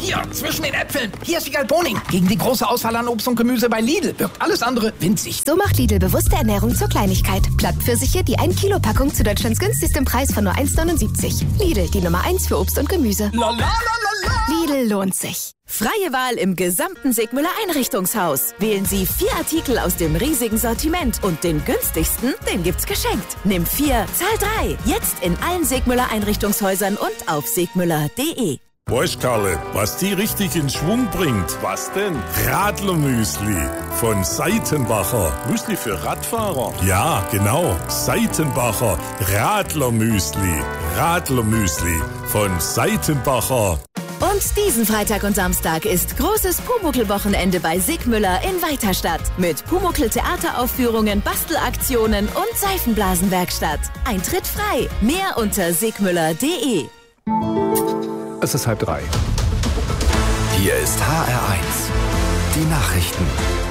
hier, zwischen den Äpfeln. Hier ist Wiegald Boning. Gegen die große Auswahl an Obst und Gemüse bei Lidl wirkt alles andere winzig. So macht Lidl bewusste Ernährung zur Kleinigkeit. Plattpfirsiche, die 1 Kilo Packung zu Deutschlands günstigstem Preis von nur 1,79. Lidl, die Nummer 1 für Obst und Gemüse. Lidl lohnt sich. Freie Wahl im gesamten Sigmüller Einrichtungshaus. Wählen Sie 4 Artikel aus dem riesigen Sortiment und den günstigsten, den gibt's geschenkt. Nimm 4, zahl 3. Jetzt in allen Sigmüller Einrichtungshäusern und auf sigmüller.de. Weißt Karle, was die richtig in Schwung bringt? Was denn? Radlermüsli von Seitenbacher. Müsli für Radfahrer? Ja, genau. Seitenbacher Radlermüsli. Radlermüsli von Seitenbacher. Und diesen Freitag und Samstag ist großes Pumuckl-Wochenende bei Sigmüller in Weiterstadt. Mit Pumuckl-Theateraufführungen, Bastelaktionen und Seifenblasenwerkstatt. Eintritt frei. Mehr unter sigmüller.de. Es ist 2:30. Hier ist HR1. Die Nachrichten.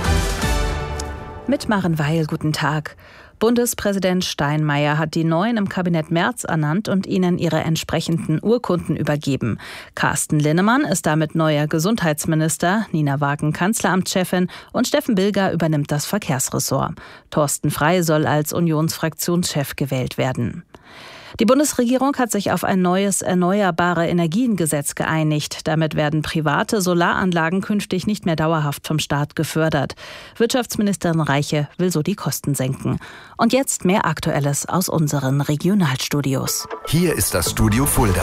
Mit Maren Weil, guten Tag. Bundespräsident Steinmeier hat die Neuen im Kabinett Merz ernannt und ihnen ihre entsprechenden Urkunden übergeben. Carsten Linnemann ist damit neuer Gesundheitsminister, Nina Wagen Kanzleramtschefin und Steffen Bilger übernimmt das Verkehrsressort. Thorsten Frey soll als Unionsfraktionschef gewählt werden. Die Bundesregierung hat sich auf ein neues Erneuerbare-Energien-Gesetz geeinigt. Damit werden private Solaranlagen künftig nicht mehr dauerhaft vom Staat gefördert. Wirtschaftsministerin Reiche will so die Kosten senken. Und jetzt mehr Aktuelles aus unseren Regionalstudios. Hier ist das Studio Fulda.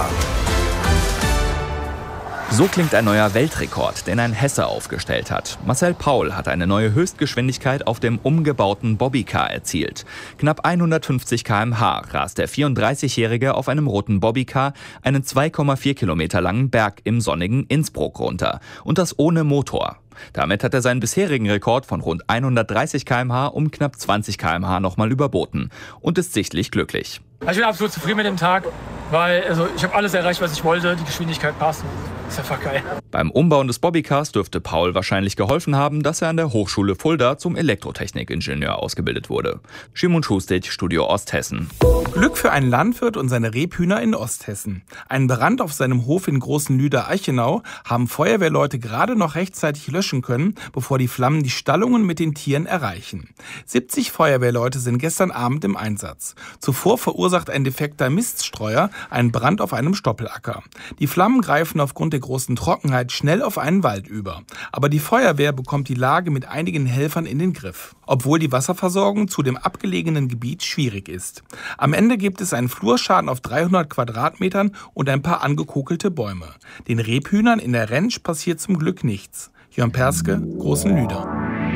So klingt ein neuer Weltrekord, den ein Hesse aufgestellt hat. Marcel Paul hat eine neue Höchstgeschwindigkeit auf dem umgebauten Bobbycar erzielt. Knapp 150 km/h rast der 34-Jährige auf einem roten Bobbycar einen 2,4 Kilometer langen Berg im sonnigen Innsbruck runter. Und das ohne Motor. Damit hat er seinen bisherigen Rekord von rund 130 km/h um knapp 20 km/h nochmal überboten und ist sichtlich glücklich. Ich bin absolut zufrieden mit dem Tag, weil ich habe alles erreicht, was ich wollte. Die Geschwindigkeit passt. Ist einfach geil. Beim Umbauen des Bobbycars dürfte Paul wahrscheinlich geholfen haben, dass er an der Hochschule Fulda zum Elektrotechnikingenieur ausgebildet wurde. Schimon Schustig, Studio Osthessen. Glück für einen Landwirt und seine Rebhühner in Osthessen. Einen Brand auf seinem Hof in Großen Lüder-Eichenau haben Feuerwehrleute gerade noch rechtzeitig löschen können, bevor die Flammen die Stallungen mit den Tieren erreichen. 70 Feuerwehrleute sind gestern Abend im Einsatz. Zuvor verursacht ein defekter Miststreuer einen Brand auf einem Stoppelacker. Die Flammen greifen aufgrund der großen Trockenheit schnell auf einen Wald über. Aber die Feuerwehr bekommt die Lage mit einigen Helfern in den Griff, obwohl die Wasserversorgung zu dem abgelegenen Gebiet schwierig ist. Am Ende gibt es einen Flurschaden auf 300 Quadratmetern und ein paar angekokelte Bäume. Den Rebhühnern in der Rentsch passiert zum Glück nichts. Jörn Perske, Großen Lüder.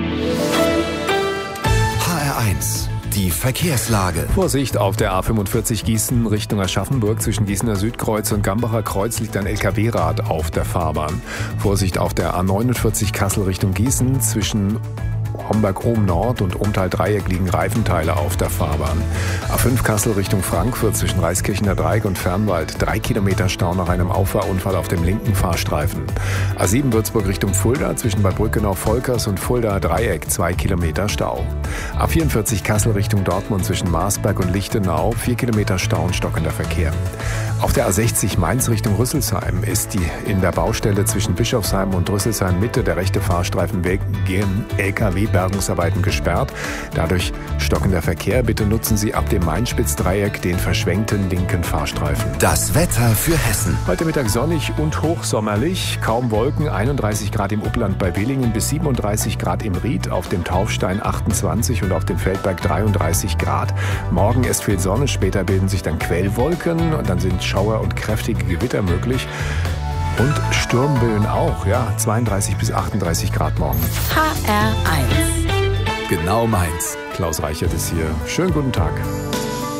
HR1. Die Verkehrslage. Vorsicht auf der A45 Gießen Richtung Aschaffenburg. Zwischen Gießener Südkreuz und Gambacher Kreuz liegt ein LKW-Rad auf der Fahrbahn. Vorsicht auf der A49 Kassel Richtung Gießen. Zwischen Homberg-Ohm-Nord und Ohmtal-Dreieck liegen Reifenteile auf der Fahrbahn. A5 Kassel Richtung Frankfurt zwischen Reiskirchener Dreieck und Fernwald. 3 Kilometer Stau nach einem Auffahrunfall auf dem linken Fahrstreifen. A7 Würzburg Richtung Fulda zwischen Bad Brückenau-Volkers und Fulda-Dreieck. 2 Kilometer Stau. A44 Kassel Richtung Dortmund zwischen Marsberg und Lichtenau. 4 Kilometer Stau und stockender Verkehr. Auf der A60 Mainz Richtung Rüsselsheim ist in der Baustelle zwischen Bischofsheim und Rüsselsheim Mitte der rechte Fahrstreifen wegen LKW-Bergungsarbeiten gesperrt. Dadurch stockender Verkehr. Bitte nutzen Sie ab dem Main-Spitz-Dreieck den verschwenkten linken Fahrstreifen. Das Wetter für Hessen. Heute Mittag sonnig und hochsommerlich. Kaum Wolken. 31 Grad im Upland bei Willingen bis 37 Grad im Ried. Auf dem Taufstein 28 und auf dem Feldberg 33 Grad. Morgen ist viel Sonne. Später bilden sich dann Quellwolken und dann sind Schauer und kräftige Gewitter möglich. Und Sturmböen auch, 32 bis 38 Grad morgen. HR1. Genau meins. Klaus Reichert ist hier. Schönen guten Tag.